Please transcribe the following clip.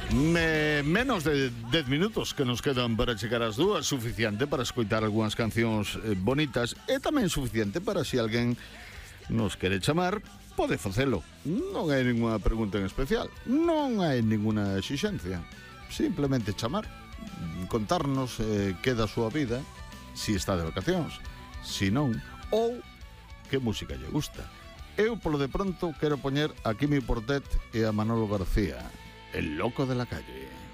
Menos de 10 minutos que nos quedan para chegar ás 2, suficiente para escoitar algunhas cancións bonitas e tamén suficiente para se alguén nos quere chamar, pode facelo. Non hai ninguna pregunta en especial, non hai ninguna exixencia. Simplemente chamar, contarnos que da súa vida, si está de vacacións, si non, ou que música lle gusta. Eu, polo de pronto, quero poñer a Quimi Portet e a Manolo García, El loco de la calle.